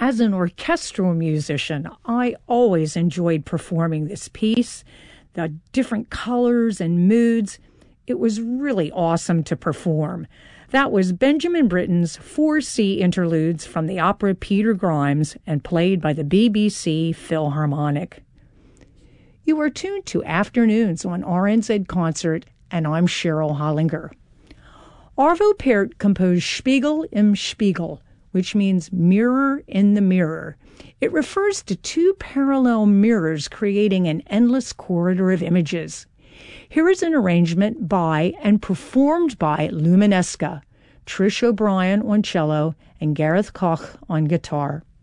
As an orchestral musician, I always enjoyed performing this piece, the different colors and moods. It was really awesome to perform. That was Benjamin Britten's 4C interludes from the opera Peter Grimes and played by the BBC Philharmonic. You are tuned to Afternoons on RNZ Concert, and I'm Cheryl Hollinger. Arvo Pärt composed Spiegel im Spiegel, which means mirror in the mirror. It refers to two parallel mirrors creating an endless corridor of images. Here is an arrangement by and performed by Luminesca, Trish O'Brien on cello, and Gareth Koch on guitar.